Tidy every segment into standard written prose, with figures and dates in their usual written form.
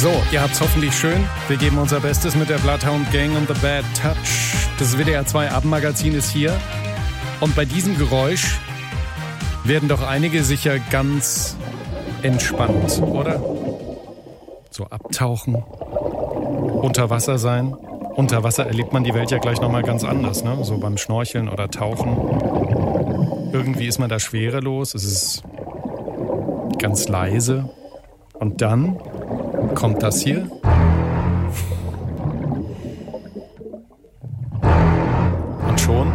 So, ihr habt's hoffentlich schön. Wir geben unser Bestes mit der Bloodhound Gang und The Bad Touch. Das WDR 2 Abendmagazin ist hier. Und bei diesem Geräusch werden doch einige sicher ganz entspannt, oder? So abtauchen, unter Wasser sein. Unter Wasser erlebt man die Welt ja gleich nochmal ganz anders, ne? So beim Schnorcheln oder Tauchen. Irgendwie ist man da schwerelos, es ist ganz leise. Und dann kommt das hier. Und schon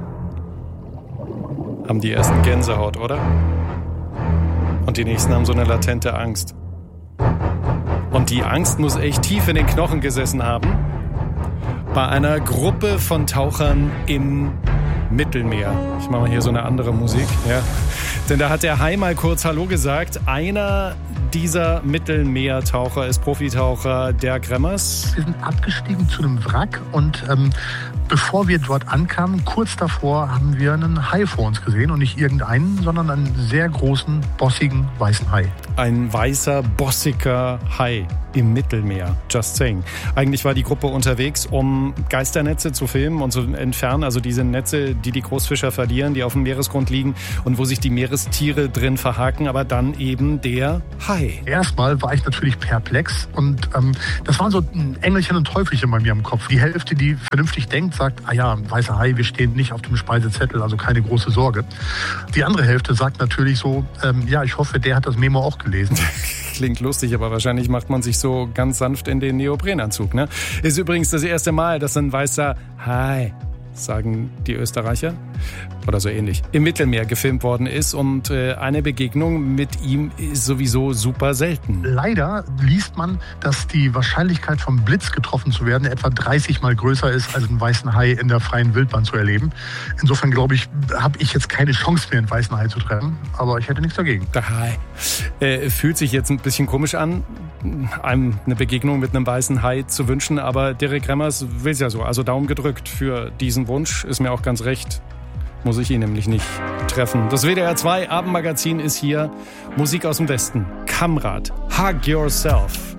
haben die ersten Gänsehaut, oder? Und die nächsten haben so eine latente Angst. Und die Angst muss echt tief in den Knochen gesessen haben. Bei einer Gruppe von Tauchern im Mittelmeer. Ich mache mal hier so eine andere Musik. Ja. Denn da hat der Hai mal kurz Hallo gesagt. Einer dieser Mittelmeertaucher ist Profitaucher Dirk Remmers. Wir sind abgestiegen zu einem Wrack und bevor wir dort ankamen, kurz davor haben wir einen Hai vor uns gesehen. Und nicht irgendeinen, sondern einen sehr großen, bossigen, weißen Hai. Ein weißer, bossiger Hai im Mittelmeer. Just saying. Eigentlich war die Gruppe unterwegs, um Geisternetze zu filmen und zu entfernen. Also diese Netze, die Großfischer verlieren, die auf dem Meeresgrund liegen und wo sich die Meerestiere drin verhaken. Aber dann eben der Hai. Erstmal war ich natürlich perplex. Und das waren so ein Engelchen und Teufelchen bei mir im Kopf. Die Hälfte, die vernünftig denkt, sagt, ah ja, ein weißer Hai, wir stehen nicht auf dem Speisezettel, also keine große Sorge. Die andere Hälfte sagt natürlich so, ja, ich hoffe, der hat das Memo auch gelesen. Klingt lustig, aber wahrscheinlich macht man sich so ganz sanft in den Neoprenanzug, ne? Ist übrigens das erste Mal, dass ein weißer Hai, sagen die Österreicher, oder so ähnlich, im Mittelmeer gefilmt worden ist. Und eine Begegnung mit ihm ist sowieso super selten. Leider liest man, dass die Wahrscheinlichkeit vom Blitz getroffen zu werden etwa 30 Mal größer ist, als einen weißen Hai in der freien Wildbahn zu erleben. Insofern glaube ich, habe ich jetzt keine Chance mehr, einen weißen Hai zu treffen. Aber ich hätte nichts dagegen. Der Hai fühlt sich jetzt ein bisschen komisch an, einem eine Begegnung mit einem weißen Hai zu wünschen. Aber Dirk Remmers will es ja so. Also Daumen gedrückt für diesen Wunsch. Ist mir auch ganz recht. Muss ich ihn nämlich nicht treffen. Das WDR 2 Abendmagazin ist hier. Musik aus dem Westen. Kamrat. Hug Yourself.